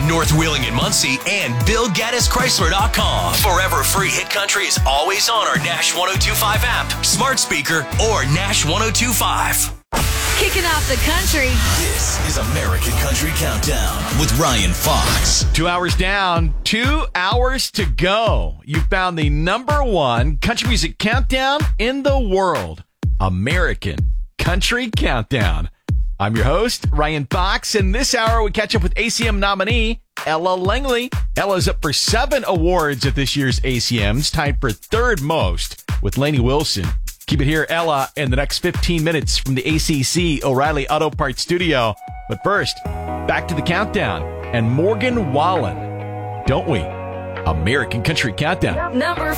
North Wheeling in Muncie, and BillGaddisChrysler.com. Forever Free Hit Country is always on our Nash 1025 app, smart speaker, or Nash 1025. Kicking off the country. This is American Country Countdown with Ryan Fox. 2 hours down, 2 hours to go. You found the number one country music countdown in the world, American Country Countdown. I'm your host, Ryan Fox, and this hour we catch up with ACM nominee Ella Langley. Ella's up for 7 awards at this year's ACMs, tied for third most with Lainey Wilson. Keep it here, Ella, in the next 15 minutes from the ACC O'Reilly Auto Parts studio. But first, back to the countdown and Morgan Wallen. Don't we? American Country Countdown. Number